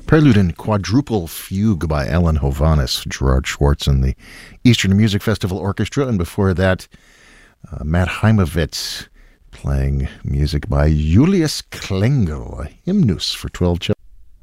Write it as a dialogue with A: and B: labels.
A: Prelude and Quadruple Fugue by Alan Hovhaness, Gerard Schwartz and the Eastern Music Festival Orchestra. And before that, Matt Heimovitz playing music by Julius Klengel, a hymnus for 12 cello.